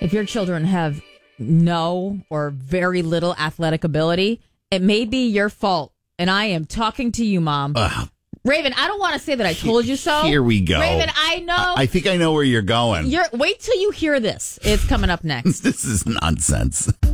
If your children have no or very little athletic ability, it may be your fault. And I am talking to you, Mom. Raven, I don't want to say that I told you so. Here we go. Raven, I know. I think I know where you're going. Wait till you hear this. It's coming up next. This is nonsense.